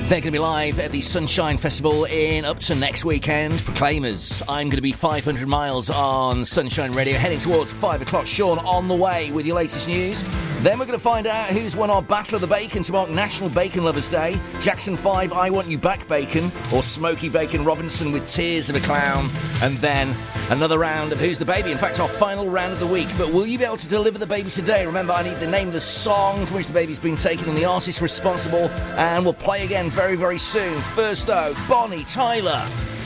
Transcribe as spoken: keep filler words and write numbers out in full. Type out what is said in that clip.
They're going to be live at the Sunshine Festival in Upton next weekend. Proclaimers. I'm going to be five hundred miles on Sunshine Radio, heading towards five o'clock. Sean on the way with your latest news. Then we're going to find out who's won our Battle of the Bacon to mark National Bacon Lovers Day. Jackson five, I Want You Back Bacon, or Smokey Bacon Robinson with Tears of a Clown. And then another round of Who's the Baby? In fact, our final round of the week. But will you be able to deliver the baby today? Remember, I need the name of the song from which the baby's been taken and the artist responsible. And we'll play again very, very soon. First, though, Bonnie Tyler.